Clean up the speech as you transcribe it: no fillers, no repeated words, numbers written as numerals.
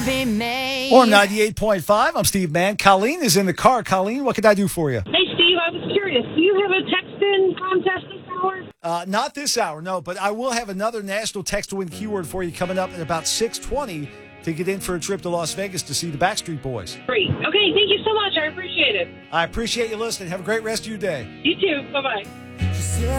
be made. Or 98.5. I'm Steve Mann. Colleen is in the car. Colleen, what can I do for you? Hey, Steve, I was curious. Do you have a text-in contest this hour? Not this hour, no, but I will have another national text to win keyword for you coming up at about 6:20 to get in for a trip to Las Vegas to see the Backstreet Boys. Great. Okay, thank you so much. I appreciate it. I appreciate you listening. Have a great rest of your day. You too. Bye-bye.